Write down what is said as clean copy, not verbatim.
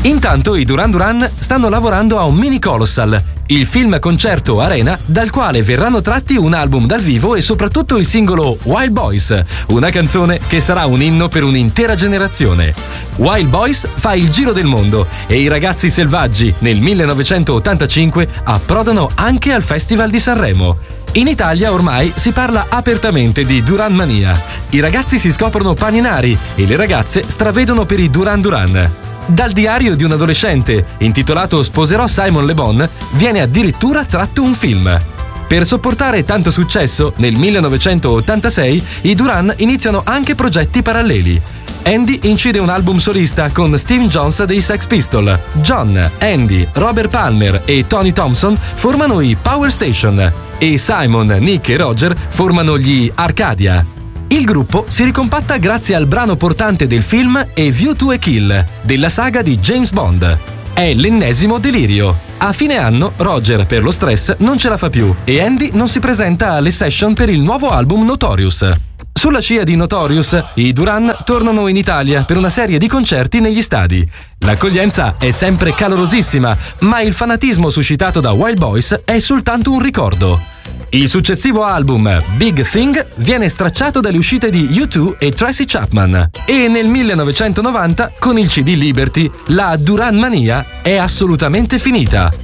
Intanto i Duran Duran stanno lavorando a un mini colossal, il film concerto Arena, dal quale verranno tratti un album dal vivo e soprattutto il singolo Wild Boys, una canzone che sarà un inno per un'intera generazione. Wild Boys fa il giro del mondo e i Ragazzi Selvaggi nel 1985 approdano anche al Festival di Sanremo. In Italia ormai si parla apertamente di Duran Mania. I ragazzi si scoprono paninari e le ragazze stravedono per i Duran Duran. Dal diario di un adolescente, intitolato Sposerò Simon Le Bon, viene addirittura tratto un film. Per sopportare tanto successo, nel 1986 i Duran iniziano anche progetti paralleli. Andy incide un album solista con Steve Jones dei Sex Pistols. John, Andy, Robert Palmer e Tony Thompson formano i Power Station e Simon, Nick e Roger formano gli Arcadia. Il gruppo si ricompatta grazie al brano portante del film A View to a Kill, della saga di James Bond. È l'ennesimo delirio. A fine anno, Roger, per lo stress, non ce la fa più e Andy non si presenta alle session per il nuovo album Notorious. Sulla scia di Notorious, i Duran tornano in Italia per una serie di concerti negli stadi. L'accoglienza è sempre calorosissima, ma il fanatismo suscitato da Wild Boys è soltanto un ricordo. Il successivo album, Big Thing, viene stracciato dalle uscite di U2 e Tracy Chapman. E nel 1990, con il CD Liberty, la Duran Mania è assolutamente finita.